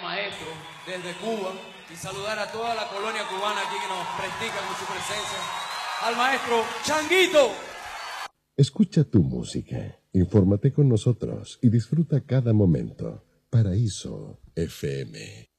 maestro desde Cuba y saludar a toda la colonia cubana aquí que nos practica con su presencia. Al maestro Changuito. Escucha tu música, infórmate con nosotros y disfruta cada momento. Paraíso FM.